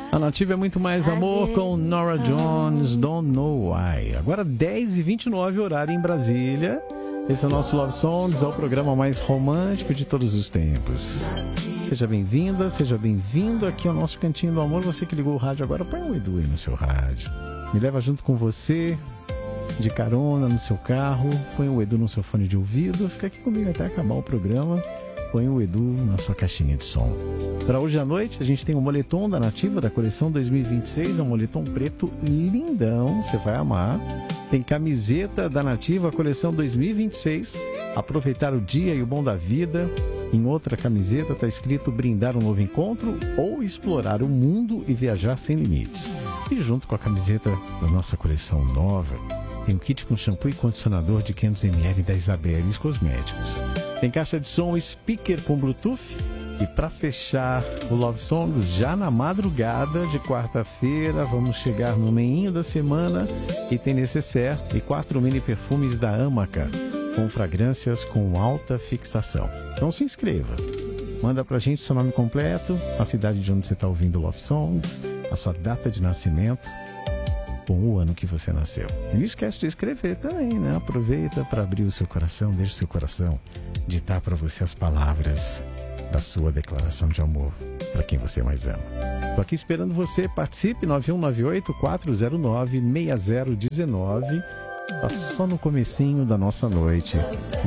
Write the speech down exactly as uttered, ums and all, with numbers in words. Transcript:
A Nativa é muito mais amor com Norah Jones, Don't Know Why. Agora dez e vinte e nove, horário em Brasília. Esse é o nosso Love Songs, é o programa mais romântico de todos os tempos. Seja bem-vinda, seja bem-vindo aqui ao nosso Cantinho do Amor. Você que ligou o rádio agora, põe o Edu aí no seu rádio. Me leva junto com você, de carona no seu carro. Põe o Edu no seu fone de ouvido. Fica aqui comigo até acabar o programa. Põe o Edu na sua caixinha de som. Para hoje à noite, a gente tem o moletom da Nativa, da coleção dois mil e vinte e seis. É um moletom preto lindão, você vai amar. Tem camiseta da Nativa, coleção dois mil e vinte e seis. Aproveitar o dia e o bom da vida. Em outra camiseta está escrito brindar um novo encontro ou explorar o mundo e viajar sem limites. E junto com a camiseta da nossa coleção nova, tem um kit com shampoo e condicionador de quinhentos mililitros da Isabeles Cosméticos. Tem caixa de som speaker com Bluetooth. E para fechar o Love Songs, já na madrugada de quarta-feira, vamos chegar no meinho da semana e tem necessaire e quatro mini perfumes da Amaca, com fragrâncias com alta fixação. Então se inscreva. Manda pra gente seu nome completo, a cidade de onde você está ouvindo o Love Songs, a sua data de nascimento, com o ano que você nasceu. E não esquece de escrever também, né? Aproveita para abrir o seu coração, deixa o seu coração ditar para você as palavras da sua declaração de amor para quem você mais ama. Estou aqui esperando você, participe, nove um nove oito, quatro zero nove, seis zero um nove. Está só no comecinho da nossa noite